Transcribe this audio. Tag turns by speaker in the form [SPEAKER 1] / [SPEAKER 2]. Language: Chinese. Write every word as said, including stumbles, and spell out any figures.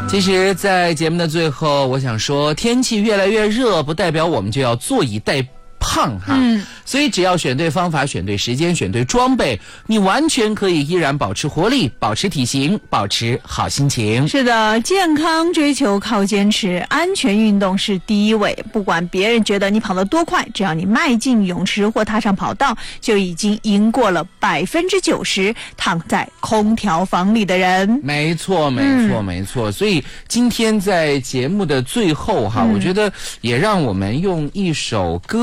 [SPEAKER 1] 其实在节目的最后，我想说，天气越来越热，不代表我们就要坐以待胖哈，
[SPEAKER 2] 嗯，
[SPEAKER 1] 所以只要选对方法、选对时间、选对装备，你完全可以依然保持活力、保持体型、保持好心情。
[SPEAKER 2] 是的，健康追求靠坚持，安全运动是第一位。不管别人觉得你跑得多快，只要你迈进泳池或踏上跑道，就已经赢过了百分之九十躺在空调房里的人。
[SPEAKER 1] 没错，没错，
[SPEAKER 2] 嗯、
[SPEAKER 1] 没错。所以今天在节目的最后哈，嗯、我觉得也让我们用一首歌。